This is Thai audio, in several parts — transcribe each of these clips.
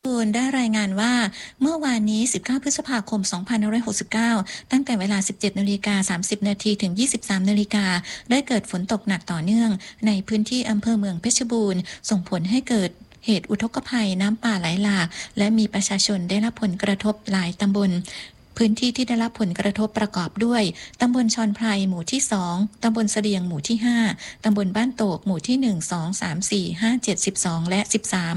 ได้รายงานว่าเมื่อวานนี้19พฤษภาคม2569ตั้งแต่เวลา 17:30 นถึง 23:00 นได้เกิดฝนตกหนักต่อเนื่องในพื้นที่อำเภอเมืองเพชรบูรณ์ส่งผลให้เกิดเหตุอุทกภัยน้ำป่าไหลหลากและมีประชาชนได้รับผลกระทบหลายตำบลพื้นที่ที่ได้รับผลกระทบประกอบด้วยตำบลชอนไพรหมู่ที่2ตำบลเสดียงหมู่ที่5ตำบลบ้านโตกหมู่ที่1 2 3 4 5 7 12และ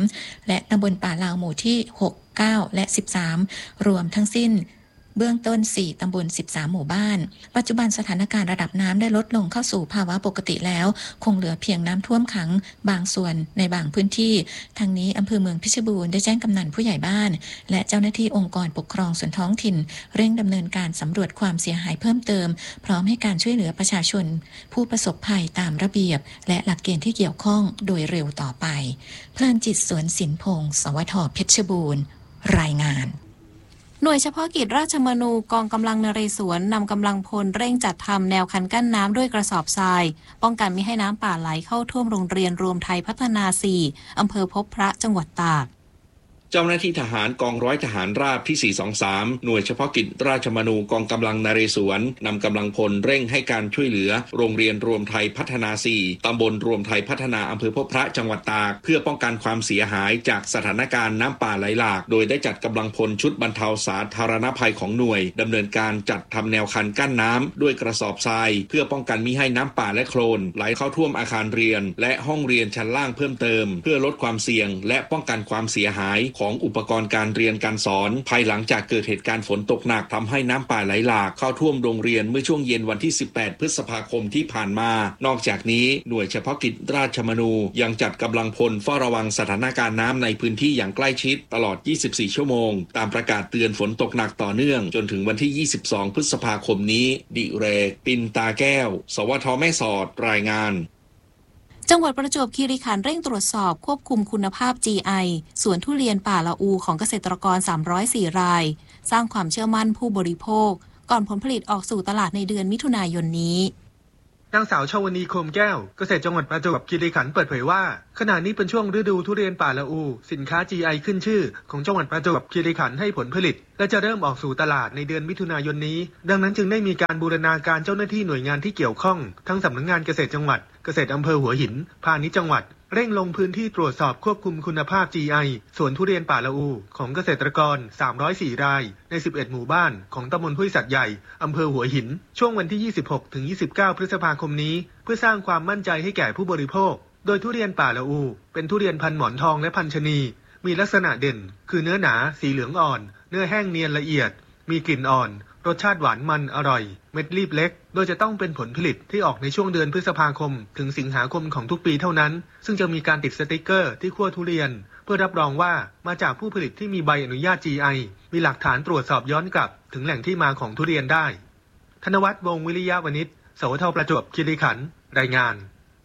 13และตำบลป่าลาวหมู่ที่6 9และ13รวมทั้งสิ้นเบื้องต้น4ตำบล13หมู่บ้านปัจจุบันสถานการณ์ระดับน้ำได้ลดลงเข้าสู่ภาวะปกติแล้วคงเหลือเพียงน้ำท่วมขังบางส่วนในบางพื้นที่ทางนี้อำเภอเมืองเพชรบูรณ์ได้แจ้งกำนันผู้ใหญ่บ้านและเจ้าหน้าที่องค์กรปกครองส่วนท้องถิ่นเร่งดำเนินการสำรวจความเสียหายเพิ่มเติมพร้อมให้การช่วยเหลือประชาชนผู้ประสบภัยตามระเบียบและหลักเกณฑ์ที่เกี่ยวข้องโดยเร็วต่อไปเพลินจิตสวนสินพงศ์สวท.เพชรบูรณ์รายงานหน่วยเฉพาะกิจราชมนูกองกำลังนเรศวรนำกำลังพลเร่งจัดทำแนวคันกั้นน้ำด้วยกระสอบทรายป้องกันไม่ให้น้ำป่าไหลเข้าท่วมโรงเรียนรวมไทยพัฒนา 4 อำเภอพบพระจังหวัดตากเจ้าหน้าที่ทหารกองร้อยทหารราบที่423หน่วยเฉพาะกิจราชมนูกองกำลังนเรศวรนำกำลังพลเร่งให้การช่วยเหลือโรงเรียนรวมไทยพัฒนา 4 ตำบลรวมไทยพัฒนาอำเภอพบพระจังหวัดตากเพื่อป้องกันความเสียหายจากสถานการณ์น้ำป่าไหลหลากโดยได้จัดกำลังพลชุดบรรเทาสาธารณภัยของหน่วยดำเนินการจัดทำแนวคันกั้นน้ำด้วยกระสอบทรายเพื่อป้องกันมิให้น้ำป่าและโคลนไหลเข้าท่วมอาคารเรียนและห้องเรียนชั้นล่างเพิ่มเติมเพื่อลดความเสี่ยงและป้องกันความเสียหายของอุปกรณ์การเรียนการสอนภายหลังจากเกิดเหตุการณ์ฝนตกหนักทำให้น้ำป่าไหลหลากเข้าท่วมโรงเรียนเมื่อช่วงเย็นวันที่18พฤษภาคมที่ผ่านมานอกจากนี้หน่วยเฉพาะกิจราชมนูยังจัดกำลังพลเฝ้าระวังสถานการณ์น้ำในพื้นที่อย่างใกล้ชิดตลอด24ชั่วโมงตามประกาศเตือนฝนตกหนักต่อเนื่องจนถึงวันที่22พฤษภาคมนี้ดิเรกปินตาแก้วสวท.แม่สอดรายงานจังหวัดประจวบคีรีขันธ์เร่งตรวจสอบควบคุมคุณภาพ GI สวนทุเรียนป่าละอูของเกษตรกร304รายสร้างความเชื่อมั่นผู้บริโภคก่อนผลผลิตออกสู่ตลาดในเดือนมิถุนายนนี้นางสาวชวนีโคมแก้วเกษตรจังหวัดประจวบคีรีขันธ์เปิดเผยว่าขณะนี้เป็นช่วงฤดูทุเรียนป่าละอูสินค้า GI ขึ้นชื่อของจังหวัดประจวบคีรีขันธ์ให้ผลผลิตและจะเริ่มออกสู่ตลาดในเดือนมิถุนายนนี้ดังนั้นจึงได้มีการบูรณาการเจ้าหน้าที่หน่วยงานที่เกี่ยวข้องทั้งสำนักงานเกษตรจังหวัดเกษตรอำเภอหัวหินพาณิชย์จังหวัดเร่งลงพื้นที่ตรวจสอบควบคุมคุณภาพ GI สวนทุเรียนป่าละอูของเกษตรกร304รายใน11หมู่บ้านของตำบลห้วยสัตว์ใหญ่อำเภอหัวหินช่วงวันที่26ถึง29พฤษภาคมนี้เพื่อสร้างความมั่นใจให้แก่ผู้บริโภคโดยทุเรียนป่าละอูเป็นทุเรียนพันธุ์หมอนทองและพันธุ์ชะนีมีลักษณะเด่นคือเนื้อหนาสีเหลืองอ่อนเนื้อแห้งเนียนละเอียดมีกลิ่นอ่อนรสชาติหวานมันอร่อยเม็ดรีบเล็กโดยจะต้องเป็นผลผลิตที่ออกในช่วงเดือนพฤษภาคมถึงสิงหาคมของทุกปีเท่านั้นซึ่งจะมีการติดสติกเกอร์ที่ขั้วทุเรียนเพื่อรับรองว่ามาจากผู้ผลิตที่มีใบอนุญาต GI มีหลักฐานตรวจสอบย้อนกลับถึงแหล่งที่มาของทุเรียนได้ธนวัฒน์วงศ์วิริยะวณิชสวท.ประจวบคีรีขันธ์รายงาน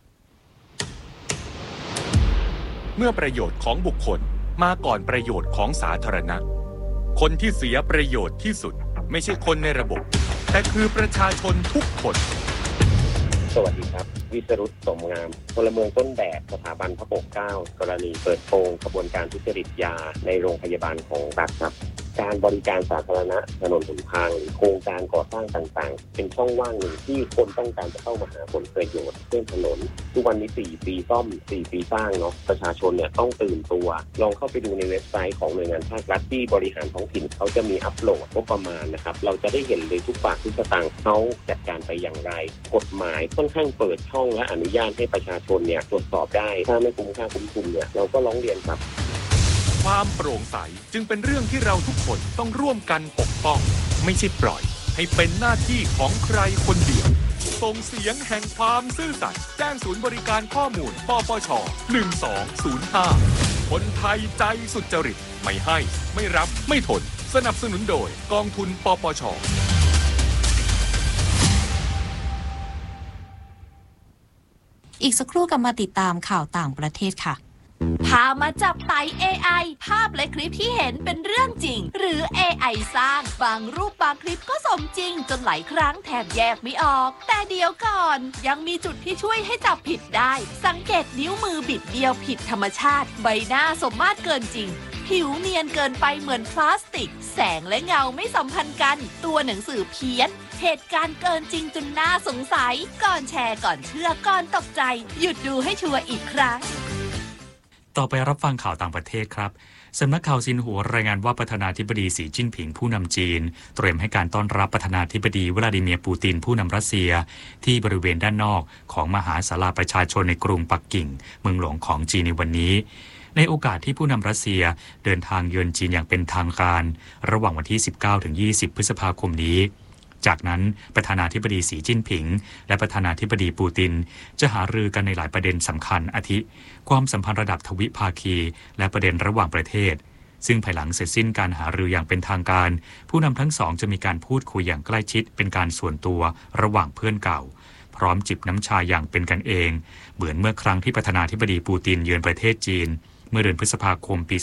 เมื่อประโยชน์ของบุคคลมาก่อนประโยชน์ของสาธารณะคนที่เสียประโยชน์ที่สุดไม่ใช่คนในระบบแต่คือประชาชนทุกคนสวัสดีครับวิศรุตสมงามพลเมืองต้นแบบสถาบันพระปกเกล้ากรณีเปิดโปงกระบวนการทุจริตยาในโรงพยาบาลของรัฐครับการบริการสาธารณะถนนหนทางหรือโครงการก่อสร้างต่างๆเป็นช่องว่างหนึ่งที่คนต้องการจะเข้ามาหาผลประโยชน์เช่นถนนทุกวันนี้4ปีซ่อม4ปีสร้างเนาะประชาชนเนี่ยต้องตื่นตัวลองเข้าไปดูในเว็บไซต์ของหน่วยงานภาครัฐที่บริหารท้องถิ่นเขาจะมีอัปโหลดงบประมาณนะครับเราจะได้เห็นเลยทุกบาททุกสตางค์เขาจัดการไปอย่างไรกฎหมายค่อนข้างเปิดช่องและอนุญาตให้ประชาชนเนี่ยตรวจสอบได้ถ้าไม่คุ้มค่าคุ้มทุนเนี่ยเราก็ร้องเรียนครับความโปร่งใสจึงเป็นเรื่องที่เราทุกคนต้องร่วมกันปกป้องไม่ใช่ปล่อยให้เป็นหน้าที่ของใครคนเดียวส่งเสียงแห่งความซื่อสัตย์แจ้งศูนย์บริการข้อมูลปปช1205คนไทยใจสุจริตไม่ให้ไม่รับไม่ทนสนับสนุนโดยกองทุนปปช. อีกสักครู่กลับมาติดตามข่าวต่างประเทศค่ะพามาจับไต่ AI ภาพและคลิปที่เห็นเป็นเรื่องจริงหรือ AI สร้างบางรูปบางคลิปก็สมจริงจนหลายครั้งแทบแยกไม่ออกแต่เดี๋ยวก่อนยังมีจุดที่ช่วยให้จับผิดได้สังเกตนิ้วมือบิดเบี้ยวผิดธรรมชาติใบหน้าสมมาตรเกินจริงผิวเนียนเกินไปเหมือนพลาสติกแสงและเงาไม่สัมพันธ์กันตัวหนังสือเพี้ยนเหตุการณ์เกินจริงจนน่าสงสัยก่อนแชร์ก่อนเชื่อก่อนตกใจหยุดดูให้ชัวร์อีกครั้งต่อไปรับฟังข่าวต่างประเทศครับสำนักข่าวซินหัวรายงานว่าประธานาธิบดีสีจิ้นผิงผู้นำจีนเตรียมให้การต้อนรับประธานาธิบดีวลาดิเมียร์ปูตินผู้นำรัสเซียที่บริเวณด้านนอกของมหาศาลาประชาชนในกรุงปักกิ่งเมืองหลวงของจีนในวันนี้ในโอกาสที่ผู้นำรัสเซียเดินทางเยือนจีนอย่างเป็นทางการระหว่างวันที่ 19-20 พฤษภาคมนี้จากนั้นประธานาธิบดีสีจิ้นผิงและประธานาธิบดีปูตินจะหารือกันในหลายประเด็นสำคัญอาทิความสัมพันธ์ระดับทวิภาคีและประเด็นระหว่างประเทศซึ่งภายหลังเสร็จสิ้นการหารืออย่างเป็นทางการผู้นำทั้งสองจะมีการพูดคุยอย่างใกล้ชิดเป็นการส่วนตัวระหว่างเพื่อนเก่าพร้อมจิบน้ำชาอย่างเป็นกันเองเหมือนเมื่อครั้งที่ประธานาธิบดีปูตินเยือนประเทศจีนเมื่อเดือนพฤษภาคมปี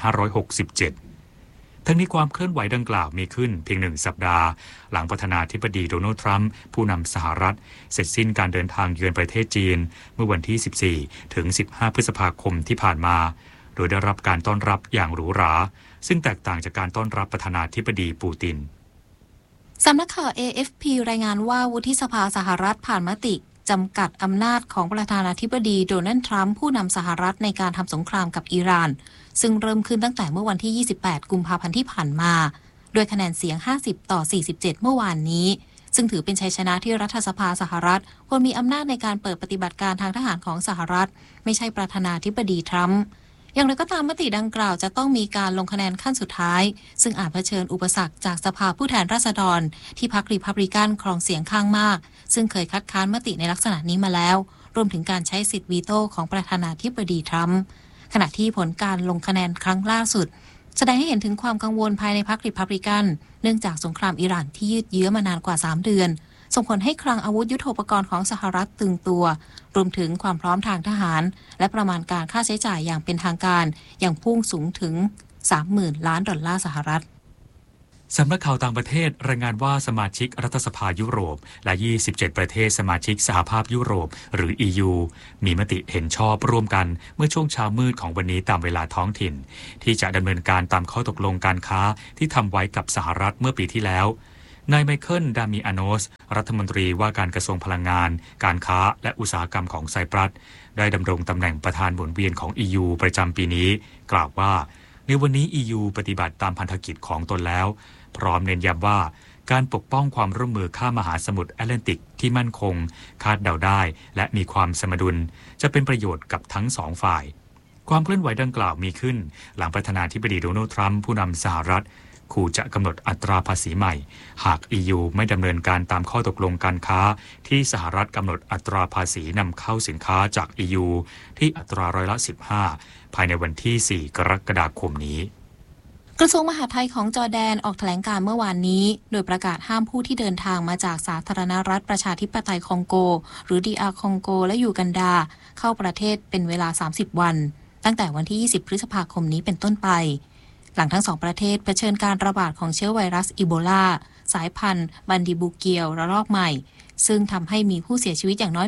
2567ทั้งนี้ความเคลื่อนไหวดังกล่าวมีขึ้นเพียง1 สัปดาห์หลังประธานาธิบดีโดนัลด์ทรัมป์ผู้นำสหรัฐเสร็จสิ้นการเดินทางเยือนประเทศจีนเมื่อวันที่ 14-15 พฤษภาคมที่ผ่านมาโดยได้รับการต้อนรับอย่างหรูหราซึ่งแตกต่างจากการต้อนรับประธานาธิบดีปูตินสำนักข่าว AFP รายงานว่าวุฒิสภาสหรัฐผ่านมติจำกัดอำนาจของประธานาธิบดีโดนัลด์ทรัมป์ผู้นำสหรัฐในการทำสงครามกับอิหร่านซึ่งเริ่มขึ้นตั้งแต่เมื่อวันที่ 28 กุมภาพันธ์ที่ผ่านมาโดยคะแนนเสียง 50-47 เมื่อวานนี้ซึ่งถือเป็นชัยชนะที่รัฐสภาสหรัฐควรมีอำนาจในการเปิดปฏิบัติการทางทหารของสหรัฐไม่ใช่ประธานาธิบดีทรัมป์อย่างไรก็ตามมติดังกล่าวจะต้องมีการลงคะแนนขั้นสุดท้ายซึ่งอาจเผชิญอุปสรรคจากสภาผู้แทนราษฎรที่พรรครีพับลิกันครองเสียงข้างมากซึ่งเคยคัดค้านมติในลักษณะนี้มาแล้วรวมถึงการใช้สิทธิ์วีโต้ของประธานาธิบดีทรัมป์ขณะที่ผลการลงคะแนนครั้งล่าสุดแสดงให้เห็นถึงความกังวลภายในพรรครีพับลิกันเนื่องจากสงครามอิหร่านที่ยืดเยื้อมานานกว่า3 เดือนส่งผลให้คลังอาวุธยุทโธปกรณ์ของสหรัฐตึงตัวรวมถึงความพร้อมทางทหารและประมาณการค่าใช้จ่ายอย่างเป็นทางการอย่างพุ่งสูงถึง 30,000 ล้านดอลลาร์สหรัฐสำนักข่าวต่างประเทศรายงานว่าสมาชิกรัฐสภายุโรปและ27ประเทศสมาชิกสหภาพยุโรปหรือ EU มีมติเห็นชอบร่วมกันเมื่อช่วงเช้ามืดของวันนี้ตามเวลาท้องถิ่นที่จะดำเนินการตามข้อตกลงการค้าที่ทำไว้กับสหรัฐเมื่อปีที่แล้วนายไมเคิล ดามิอาโนสรัฐมนตรีว่าการกระทรวงพลังงานการค้าและอุตสาหกรรมของไซปรัสได้ดำรงตำแหน่งประธานหมุนเวียนของ EU ประจำปีนี้กล่าวว่าในวันนี้ EU ปฏิบัติตามพันธกิจของตนแล้วพร้อมเน้นย้ำว่าการปกป้องความร่วมมือข้ามมหาสมุทรแอตแลนติกที่มั่นคงคาดเดาได้และมีความสมดุลจะเป็นประโยชน์กับทั้งสองฝ่ายความเคลื่อนไหวดังกล่าวมีขึ้นหลังประธานาธิบดีโดนัลด์ทรัมป์ผู้นำสหรัฐขู่จะกำหนดอัตราภาษีใหม่หาก EU ไม่ดำเนินการตามข้อตกลงการค้าที่สหรัฐกำหนดอัตราภาษีนำเข้าสินค้าจาก EU ที่อัตราร้อยละ 15ภายในวันที่ 4 กรกฎาคมนี้กระทรวงมหาดไทยของจอร์แดนออกแถลงการเมื่อวานนี้โดยประกาศห้ามผู้ที่เดินทางมาจากสาธารณรัฐประชาธิปไตยคองโกหรือ DR คองโกและยูกันดาเข้าประเทศเป็นเวลา30 วันตั้งแต่วันที่ 20 พฤษภาคมนี้เป็นต้นไปหลังทั้งสองประเทศเผชิญการระบาดของเชื้อไวรัสอีโบลาสายพันธุ์บันดิบูเกียวระลอกใหม่ซึ่งทำให้มีผู้เสียชีวิตอย่างน้อย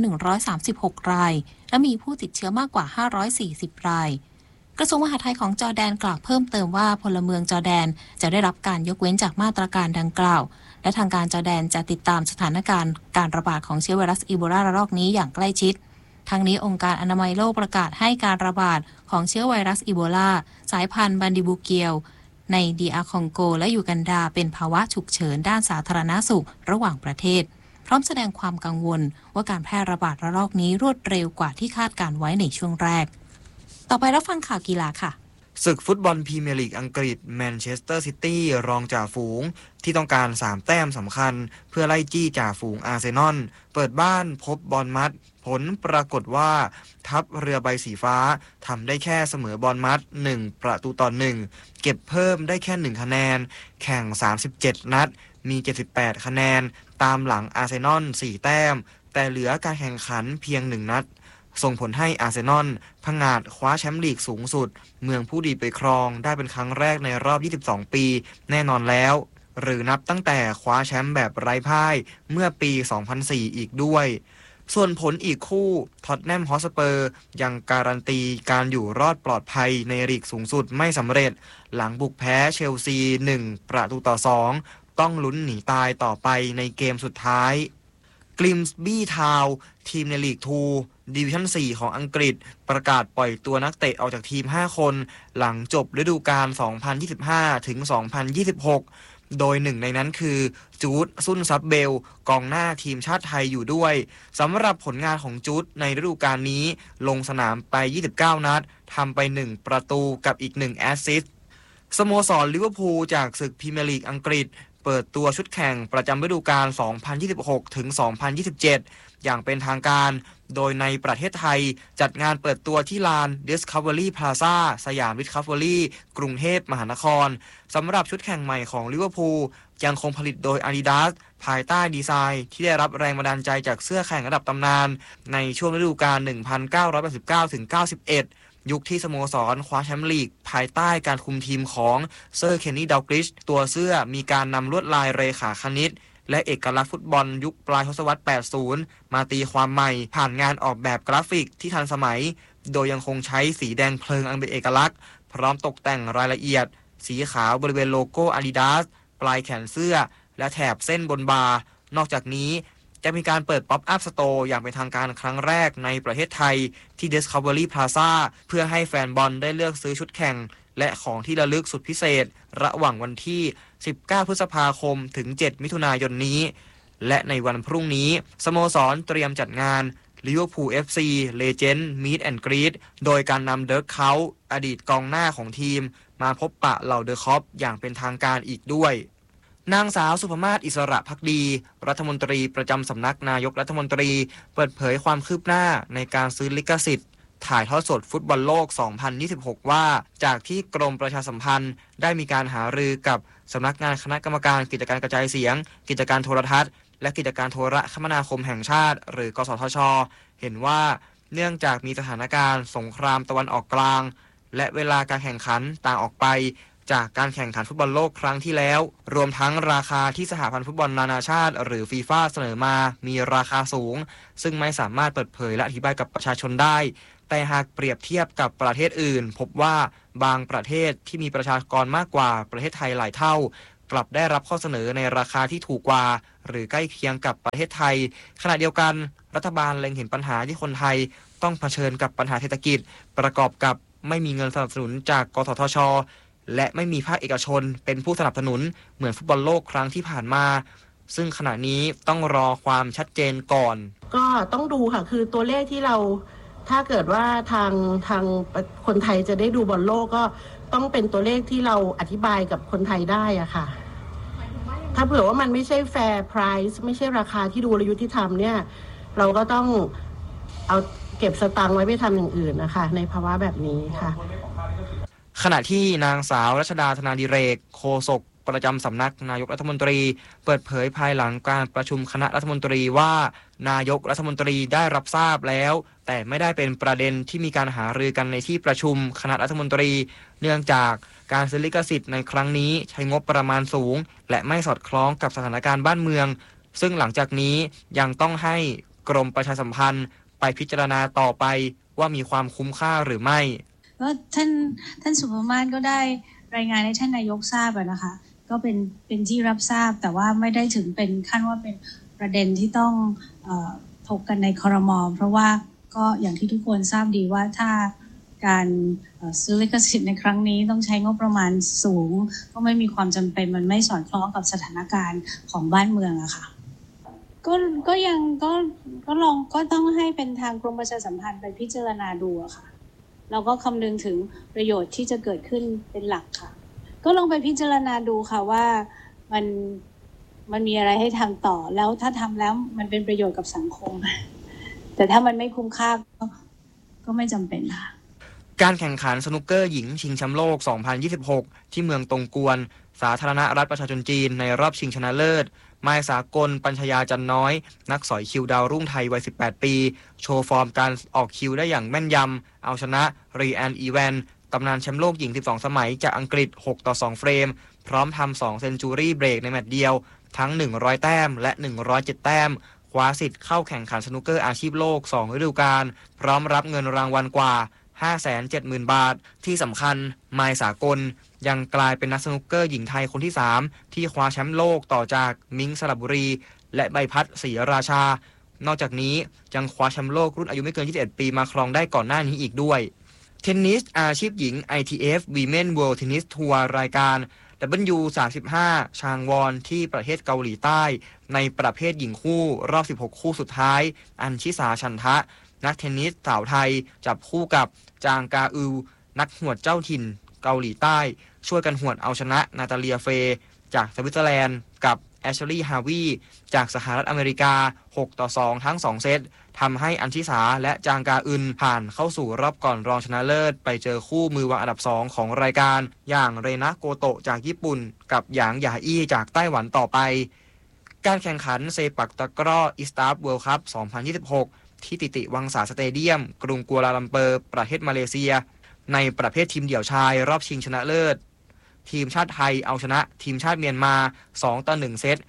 136 รายและมีผู้ติดเชื้อมากกว่า540 รายกระทรวงมหาดไทยของจอร์แดนกล่าวเพิ่มเติมว่าพลเมืองจอร์แดนจะได้รับการยกเว้นจากมาตรการดังกล่าวและทางการจอร์แดนจะติดตามสถานการณ์การระบาดของเชื้อไวรัสอีโบลาระลอกนี้อย่างใกล้ชิดทั้งนี้องค์การอนามัยโลกประกาศให้การระบาดของเชื้อไวรัสอีโบลาสายพันธุ์บันดิบูเกียวในDR คองโกและยูกันดาเป็นภาวะฉุกเฉินด้านสาธารณสุขระหว่างประเทศพร้อมแสดงความกังวลว่าการแพร่ระบาดระลอกนี้รวดเร็วกว่าที่คาดการไว้ในช่วงแรกต่อไปรับฟังข่าวกีฬาค่ะศึกฟุตบอลพรีเมียร์ลีกอังกฤษแมนเชสเตอร์ซิตี้รองจ่าฝูงที่ต้องการ3แต้มสำคัญเพื่อไล่จี้จ่าฝูงอาร์เซนอลเปิดบ้านพบบอร์นมัธผลปรากฏว่าทัพเรือใบสีฟ้าทำได้แค่เสมอบอร์นมัธ1-1เก็บเพิ่มได้แค่1คะแนนแข่ง37นัดมี78คะแนนตามหลังอาร์เซนอล4แต้มแต่เหลือการแข่งขันเพียง1นัดส่งผลให้อาร์เซนอลผงาดคว้าแชมป์ลีกสูงสุดเมืองผู้ดีไปครองได้เป็นครั้งแรกในรอบ22ปีแน่นอนแล้วหรือนับตั้งแต่คว้าแชมป์แบบไร้พ่ายเมื่อปี2004อีกด้วยส่วนผลอีกคู่ท็อตแนมฮอตสเปอร์ยังการันตีการอยู่รอดปลอดภัยในลีกสูงสุดไม่สำเร็จหลังบุกแพ้เชลซี1-2ต้องลุ้นหนีตายต่อไปในเกมสุดท้ายกลิมส์บี้ทาวน์ทีมในลีก2ดิวิชั่น4ของอังกฤษประกาศปล่อยตัวนักเตะออกจากทีม5คนหลังจบฤดูกาล 2025-2026 โดยหนึ่งในนั้นคือจูดซุนซับเบลกองหน้าทีมชาติไทยอยู่ด้วยสำหรับผลงานของจูดในฤดูกาลนี้ลงสนามไป29นัดทำไป1ประตูกับอีก1แอสซิสต์สโมสรลิเวอร์พูลจากศึกพรีเมียร์ลีกอังกฤษเปิดตัวชุดแข่งประจำฤดูกาล 2026-2027 อย่างเป็นทางการโดยในประเทศไทยจัดงานเปิดตัวที่ลาน Discovery Plaza สยาม Discovery กรุงเทพมหานครสำหรับชุดแข่งใหม่ของลิเวอร์พูลยังคงผลิตโดย Adidas ภายใต้ดีไซน์ที่ได้รับแรงบันดาลใจจากเสื้อแข่งระดับตำนานในช่วงฤดูกาล 1989-90 ยุคที่สโมสรคว้าแชมป์ลีกภายใต้การคุมทีมของเซอร์เคนนี่ดัลกลิชตัวเสื้อมีการนำลวดลายเรขาคณิตและเอกลักษณ์ฟุตบอลยุคปลายทศวรรษ 80 มาตีความใหม่ผ่านงานออกแบบกราฟิกที่ทันสมัยโดยยังคงใช้สีแดงเพลิงอันเป็นเอกลักษณ์พร้อมตกแต่งรายละเอียดสีขาวบริเวณโลโก้ Adidas ปลายแขนเสื้อและแถบเส้นบนบาร์นอกจากนี้จะมีการเปิด Pop-up Store อย่างเป็นทางการครั้งแรกในประเทศไทยที่ Discovery Plaza เพื่อให้แฟนบอลได้เลือกซื้อชุดแข่งและของที่ระลึกสุดพิเศษระหว่างวันที่19พฤษภาคมถึง7มิถุนายนนี้และในวันพรุ่งนี้สโมสรเตรียมจัดงาน Liverpool FC Legend Meet and Greet โดยการนำเดิร์กเค้าอดีตกองหน้าของทีมมาพบปะเหล่าเดอะคอปอย่างเป็นทางการอีกด้วยนางสาวสุภมาศอิสระภักดีรัฐมนตรีประจำสำนักนายกรัฐมนตรีเปิดเผยความคืบหน้าในการซื้อลิขสิทธิ์ถ่ายทอดสดฟุตบอลโลก 2026 ว่าจากที่กรมประชาสัมพันธ์ได้มีการหารือกับสำนักงานคณะกรรมการกิจการกระจายเสียงกิจการโทรทัศน์และกิจการโทรคมนาคมแห่งชาติหรือกสทช.เห็นว่าเนื่องจากมีสถานการณ์สงครามตะวันออกกลางและเวลาการแข่งขันต่างออกไปจากการแข่งขันฟุตบอลโลกครั้งที่แล้วรวมทั้งราคาที่สหพันธ์ฟุตบอลนานาชาติหรือฟีฟ่าเสนอมามีราคาสูงซึ่งไม่สามารถเปิดเผยและอธิบายกับประชาชนได้แต่หากเปรียบเทียบกับประเทศอื่นพบว่าบางประเทศที่มีประชากรมากกว่าประเทศไทยหลายเท่ากลับได้รับข้อเสนอในราคาที่ถูกกว่าหรือใกล้เคียงกับประเทศไทยขณะเดียวกันรัฐบาลเล็งเห็นปัญหาที่คนไทยต้องเผชิญกับปัญหาเศรษฐกิจประกอบกับไม่มีเงินสนับสนุนจากกสทช.และไม่มีภาคเอกชนเป็นผู้สนับสนุนเหมือนฟุตบอลโลกครั้งที่ผ่านมาซึ่งขณะนี้ต้องรอความชัดเจนก่อนก็ต้องดูค่ะคือตัวเลขที่เราถ้าเกิดว่าทางคนไทยจะได้ดูบอลโลกก็ต้องเป็นตัวเลขที่เราอธิบายกับคนไทยได้อะค่ะถ้าเผื่อว่ามันไม่ใช่แฟร์ไพรซ์ไม่ใช่ราคาที่ดูและยุติธรรมเนี่ยเราก็ต้องเอาเก็บสตางค์ไว้ไปทำอย่างอื่นนะคะในภาวะแบบนี้ค่ะขณะที่นางสาวรัชดาธนาดิเรกโฆษกประจำสำนักนายกรัฐมนตรีเปิดเผยภายหลังการประชุมคณะรัฐมนตรีว่านายกรัฐมนตรีได้รับทราบแล้วแต่ไม่ได้เป็นประเด็นที่มีการหารือกันในที่ประชุมคณะรัฐมนตรีเนื่องจากการซื้อลิขสิทธิ์ในครั้งนี้ใช้งบประมาณสูงและไม่สอดคล้องกับสถานการณ์บ้านเมืองซึ่งหลังจากนี้ยังต้องให้กรมประชาสัมพันธ์ไปพิจารณาต่อไปว่ามีความคุ้มค่าหรือไม่ก็ท่านสุภมาศก็ได้รายงานให้ท่านนายกทราบนะคะก็เป็นที่รับทราบแต่ว่าไม่ได้ถึงเป็นขั้นว่าเป็นประเด็นที่ต้องถกกันในครม.เพราะว่าก็อย่างที่ทุกคนทราบดีว่าถ้าการซื้อลิขสิทธิ์ในครั้งนี้ต้องใช้งบประมาณสูงก็ไม่มีความจำเป็นมันไม่สอดคล้องกับสถานการณ์ของบ้านเมืองอะค่ะก็ยังก็ลองก็ต้องให้เป็นทางกรมประชาสัมพันธ์ไปพิจารณาดูอะค่ะเราก็คำนึงถึงประโยชน์ที่จะเกิดขึ้นเป็นหลักค่ะก็ลองไปพิจารณาดูค่ะว่ามันมีอะไรให้ทำต่อแล้วถ้าทำแล้วมันเป็นประโยชน์กับสังคมแต่ถ้ามันไม่คุ้มค่าก็ไม่จำเป็นค่ะการแข่งขันสนุกเกอร์หญิงชิงแชมป์โลก 2026 ที่เมืองตงกวนสาธารณรัฐประชาชนจีนในรอบชิงชนะเลิศมายสากลปัญชยาจันน้อยนักสอยคิวดาวรุ่งไทยวัย 18 ปีโชว์ฟอร์มการออกคิวได้อย่างแม่นยำเอาชนะรีแอนอีแวนตำนานแชมป์โลกหญิง 12 สมัยจากอังกฤษ 6-2 เฟรมพร้อมทำ2เซนจูรี่เบรกในแมตช์เดียวทั้ง100แต้มและ107แต้มคคว้าสิทธิ์เข้าแข่งขันสนุกเกอร์อาชีพโลก2ฤดูกาลพร้อมรับเงินรางวัลกว่า 570,000 บาทที่สำคัญไมล์สากลยังกลายเป็นนักสนุกเกอร์หญิงไทยคนที่3ที่คว้าแชมป์โลกต่อจากมิ้งสระบุรีและใบพัดศรีราชานอกจากนี้ยังคว้าแชมป์โลกรุ่นอายุไม่เกิน21ปีมาครองได้ก่อนหน้านี้อีกด้วยเทนนิสอาชีพหญิง ITF Women World Tennis Tour รายการ W35 ชางวอนที่ประเทศเกาหลีใต้ในประเภทหญิงคู่รอบ16คู่สุดท้ายอัญชิสาชันทะนักเทนนิสสาวไทยจับคู่กับจางกาอึลนักหวดเจ้าถิ่นเกาหลีใต้ช่วยกันหวดเอาชนะนาตาเลียเฟจากสวิตเซอร์แลนด์กับแอชลีย์ฮาวีจากสหรัฐอเมริกา6-2ทั้ง2เซตทำให้อัญชิสาและจางกาอึนผ่านเข้าสู่รอบก่อนรองชนะเลิศไปเจอคู่มือวางอันดับ2ของรายการอย่างเรนะโกโตะจากญี่ปุ่นกับหยางหยาอี้จากไต้หวันต่อไปการแข่งขันเซปักตะกร้ออิสตาฟเวิลด์คัพ 2026 ที่ติติวังสาสเตเดียมกรุงกัวลาลัมเปอร์ประเทศมาเลเซียในประเภททีมเดี่ยวชายรอบชิงชนะเลิศทีมชาติไทยเอาชนะทีมชาติเมียนมา2-1 เซต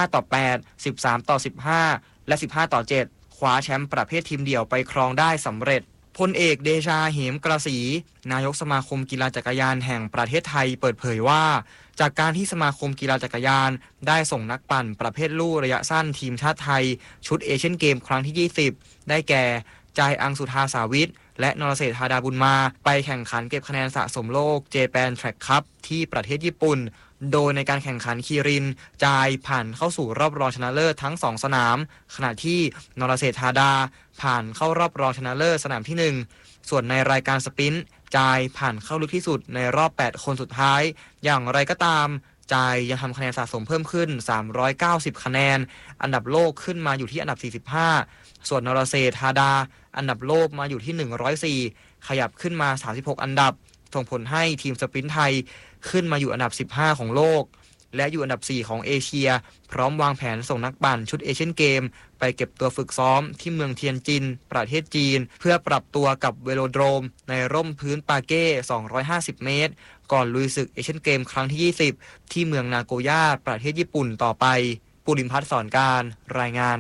15-8 13-15 และ 15-7 คว้าแชมป์ประเภททีมเดี่ยวไปครองได้สำเร็จพลเอกเดชาเหมกระศรีนายกสมาคมกีฬาจักรยานแห่งประเทศไทยเปิดเผยว่าจากการที่สมาคมกีฬาจักรยานได้ส่งนักปั่นประเภทลู่ระยะสั้นทีมชาติไทยชุดเอเชียนเกมครั้งที่ 20ได้แก่จายอังสุธาสาวิทและนรเศรษฐาดาบุญมาไปแข่งขันเก็บคะแนนสะสมโลก Japan Track Cup ที่ประเทศญี่ปุ่นโดยในการแข่งขันคีรินจายผ่านเข้าสู่รอบรองชนะเลิศทั้ง2สนามขณะที่นรเศรษฐาดาผ่านเข้ารอบรองชนะเลิศสนามที่1ส่วนในรายการสปรินต์จายผ่านเข้าลึกที่สุดในรอบ8คนสุดท้ายอย่างไรก็ตามจายยังทำคะแนนสะสมเพิ่มขึ้น390คะแนนอันดับโลกขึ้นมาอยู่ที่อันดับ45ส่วนนรเศรษฐาดาอันดับโลกมาอยู่ที่104ขยับขึ้นมา36อันดับส่งผลให้ทีมสปรินต์ไทยขึ้นมาอยู่อันดับ15ของโลกและอยู่อันดับ4ของเอเชียพร้อมวางแผนส่งนักปั่นชุดเอเชียนเกมไปเก็บตัวฝึกซ้อมที่เมืองเทียนจินประเทศจีนเพื่อปรับตัวกับเวโลโดรมในร่มพื้นปาเก้250เมตรก่อนลุยศึกเอเชียนเกมครั้งที่20ที่เมืองนาโกย่าประเทศญี่ปุ่นต่อไปปุริมพัฒน์สอนการรายงาน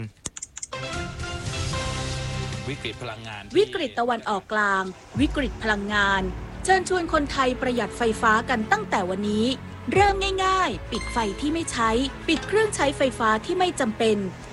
วิกฤตพลังงานวิกฤตตะวันออกกลางวิกฤตพลังงานเชิญชวนคนไทยประหยัดไฟฟ้ากันตั้งแต่วันนี้เริ่มง่ายๆปิดไฟที่ไม่ใช้ปิดเครื่องใช้ไฟฟ้าที่ไม่จำเป็น